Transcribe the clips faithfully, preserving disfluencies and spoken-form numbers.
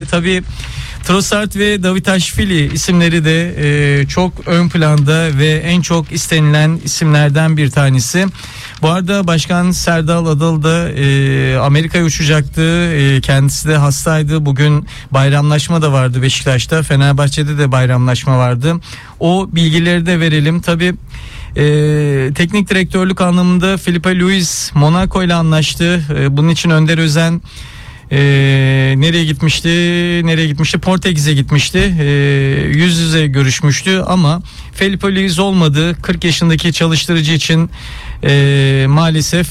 Tabii Trossard ve Davide isimleri de e, çok ön planda ve en çok istenilen isimlerden bir tanesi. Bu arada Başkan Serdal Adalı da e, Amerika'ya uçacaktı. E, kendisi de hastaydı. Bugün bayramlaşma da vardı Beşiktaş'ta. Fenerbahçe'de de bayramlaşma vardı. O bilgileri de verelim. Tabii Ee, teknik direktörlük anlamında Filipe Luis Monaco ile anlaştı. Ee, bunun için Önder Özen e, nereye gitmişti? Nereye gitmişti? Portekiz'e gitmişti. Ee, yüz yüze görüşmüştü ama Filipe Luis olmadı. kırk yaşındaki çalıştırıcı için e, maalesef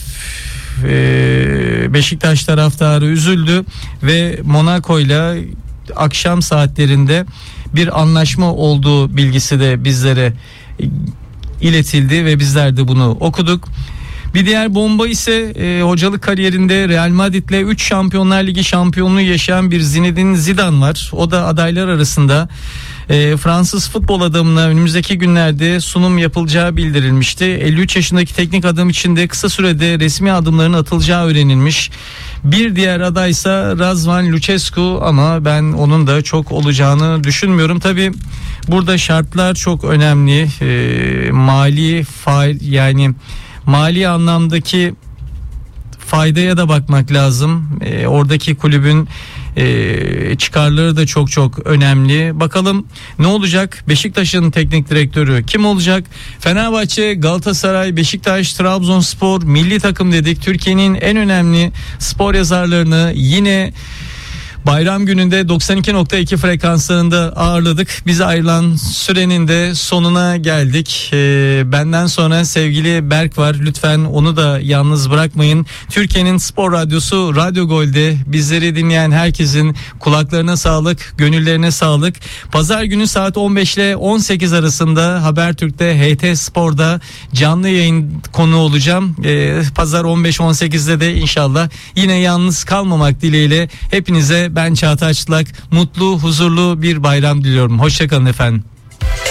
e, Beşiktaş taraftarı üzüldü ve Monaco ile akşam saatlerinde bir anlaşma olduğu bilgisi de bizlere iletildi ve bizler de bunu okuduk. Bir diğer bomba ise e, hocalık kariyerinde Real Madrid'le üç Şampiyonlar Ligi şampiyonluğu yaşayan bir Zinedine Zidane var. O da adaylar arasında. E, Fransız futbol adamına önümüzdeki günlerde sunum yapılacağı bildirilmişti. elli üç yaşındaki teknik adam için de kısa sürede resmi adımların atılacağı öğrenilmiş. Bir diğer adaysa Razvan Lucescu ama ben onun da çok olacağını düşünmüyorum. Tabii burada şartlar çok önemli. E, mali fail yani mali anlamdaki faydaya da bakmak lazım. E, oradaki kulübün e, çıkarları da çok çok önemli. Bakalım ne olacak? Beşiktaş'ın teknik direktörü kim olacak? Fenerbahçe, Galatasaray, Beşiktaş, Trabzonspor, milli takım dedik. Türkiye'nin en önemli spor yazarlarını yine bayram gününde doksan iki nokta iki frekanslarında ağırladık. Bize ayrılan sürenin de sonuna geldik. Ee, benden sonra sevgili Berk var. Lütfen onu da yalnız bırakmayın. Türkiye'nin spor radyosu Radyo Gol'de bizleri dinleyen herkesin kulaklarına sağlık, gönüllerine sağlık. Pazar günü saat on beş ile on sekiz arasında Habertürk'te H T Spor'da canlı yayın konuğu olacağım. Ee, Pazar on beş on sekizde de inşallah yine yalnız kalmamak dileğiyle hepinize ben Çağatay Çıtlak mutlu, huzurlu bir bayram diliyorum. Hoşça kalın efendim.